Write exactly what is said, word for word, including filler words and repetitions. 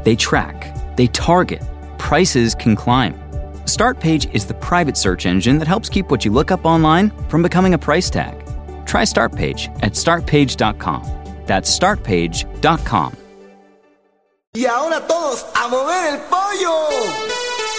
They track, they target, prices can climb. Startpage is the private search engine that helps keep what you look up online from becoming a price tag. Try Startpage at start page dot com. That's start page dot com. Y ahora todos a mover el pollo.